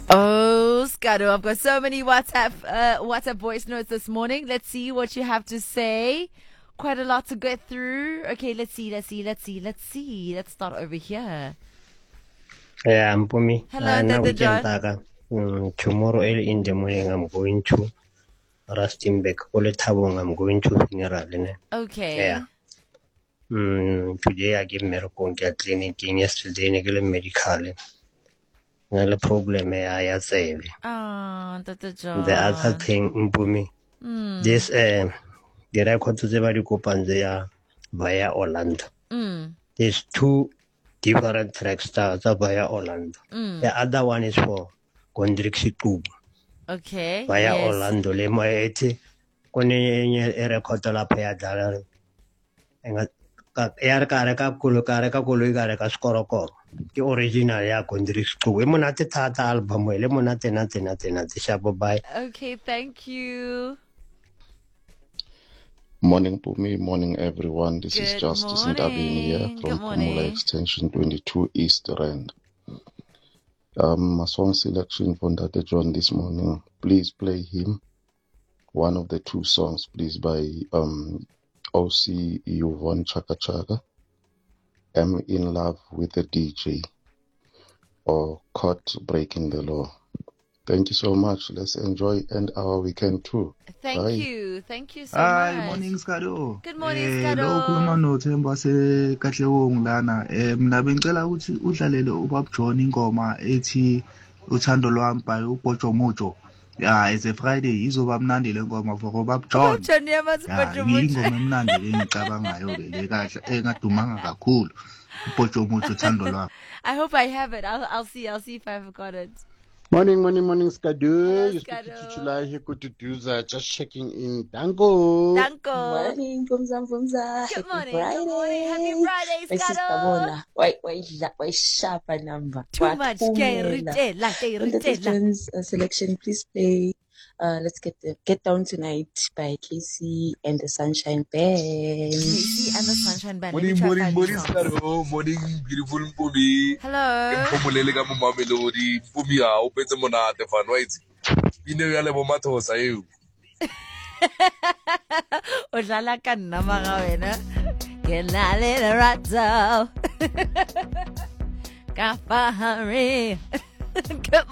Oh, Scado, I've got so many WhatsApp voice notes this morning. Let's see what you have to say. Quite a lot to get through. Okay, let's see. Let's start over here. Yeah, Mpumi. Hello, Now Dada John. Tomorrow early in the morning, I'm going to Rustenburg. Ole Thabong, I'm going to funeral. Okay. Yeah. Today I give miracle clinic. Yesterday I get medical. No problem. I say. Dada John. The other thing, Mpumi. This the record to the very Kopanzea via Orlando. There's two different tracks that are via Orlando. The other one is for Gondrixi Tube. Okay. Via yes. Orlando. Le moeti kone record la paya dollar. Ka skoroko. The original ya Gondrixi Tube. Monate tata album. Le monate nate shabo bye. Okay, thank you. Morning, Pumi. Morning, everyone. This is Good Justice morning. Ndabini here Good from morning. Pumula Extension 22 East Rand. My song selection for Dr. John this morning. Please play him. One of the two songs, please, by OC Yvonne Chaka Chaka. I'm in love with the DJ. Or Caught Breaking the Law. Thank you so much. Let's enjoy and our weekend too. Thank Bye. you. Thank you so Hi, much. morning Skado. Good morning, Lo ukhuluma Scado. noThemba sekahlewong lana. Mina bengicela ukuthi udlalele uBab John ingoma ethi uthando lwami by uBojo Mojo. Yeah, it's a Friday. Izoba mnandi le ngoma for uBab John. Yeah, ingoma emnandi engicabangayo le kahle engadumanga kakhulu. uBojo Mojo uthando lwami. I hope I have it. I'll see if I've got it. Morning, Skadu. Hello, You speak to Scado. Chichula here, good to do that. Just checking in. Danko. Danko. Morning, Pumza. Good morning. Friday. Good morning. Happy Friday, My sister Scado. Bona. Why sharper number? Too much. Dr. John's selection, please play. Let's get down tonight by Casey and the Sunshine Band. Casey and the Sunshine Band. Let me Morning, try morning, find the songs. Scaro. Morning, beautiful Mpumi. Hello. Mpumulele ka Mamelodi. Mpumi ha upetse monate fan right. Ine ya le bomathosa eo. O dlala ka nna maga wena. Ke na le lerato. Ka fa hare. Good